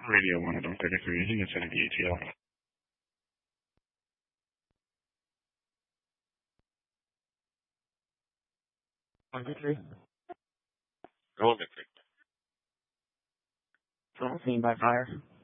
Radio 133, using Infinity ATL. One, two, three. Rolling Victory. Someone seen by fire.